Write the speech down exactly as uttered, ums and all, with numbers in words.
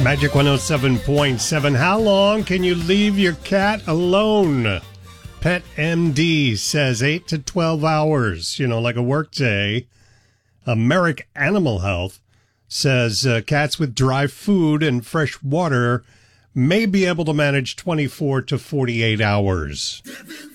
Magic one oh seven point seven. How long can you leave your cat alone? Pet M D says eight to twelve hours, you know, like a work day. American Animal Health says uh, cats with dry food and fresh water may be able to manage twenty-four to forty-eight hours.